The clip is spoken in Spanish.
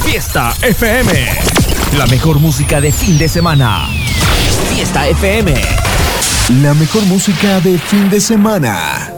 Fiesta FM. La mejor música de fin de semana. Fiesta FM. La mejor música de fin de semana.